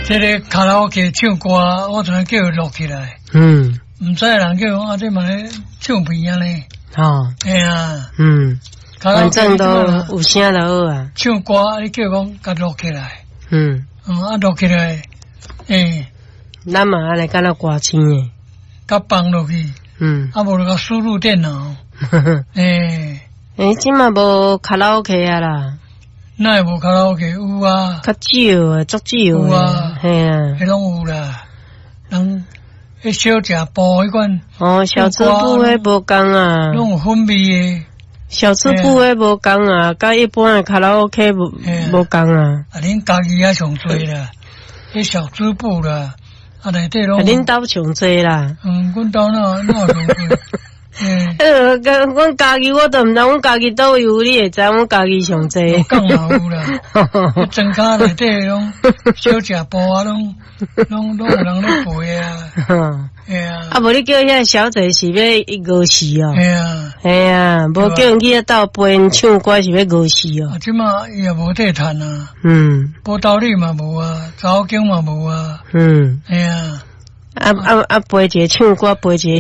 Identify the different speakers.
Speaker 1: 这个卡拉 OK 唱歌，我突然叫伊录起来。唔知人叫我这嘛咧唱片啊咧。
Speaker 2: 哦。
Speaker 1: 哎呀。
Speaker 2: 反正都有声就好啊。
Speaker 1: 唱歌你叫讲甲录起来。录起来，
Speaker 2: 咱嘛安尼敢若歌星诶。
Speaker 1: 甲放落去。无就甲输入电脑。
Speaker 2: 即嘛无卡拉 OK 啊啦。
Speaker 1: 哪会无卡拉 OK 有啊？
Speaker 2: 较少啊，足少
Speaker 1: 有啊，
Speaker 2: 嘿啊，
Speaker 1: 迄拢有啦。人迄小食部迄款。
Speaker 2: 哦，小吃部迄无共啊。
Speaker 1: 拢有粉味诶。
Speaker 2: 小吃部迄无共啊，甲一般诶卡拉 OK 无共啊。
Speaker 1: 啊，恁家己也上多啦，迄小吃部啦，内底拢。
Speaker 2: 恁兜上多啦。
Speaker 1: 阮兜哪上多。
Speaker 2: 阮家己我都毋知，阮家己倒有，你会知阮家己上济。
Speaker 1: 讲嘛有啦，庄卡内底拢小食部啊，拢有人咧陪啊。啊，
Speaker 2: 无你叫遐小姐是要饿死哦。
Speaker 1: 系
Speaker 2: 啊，无叫人去遐斗陪因唱歌是要饿死哦。
Speaker 1: 即马伊也无得趁啊。报道理嘛无啊，查某囝嘛无啊。系啊。
Speaker 2: 陪一个唱歌，陪一个。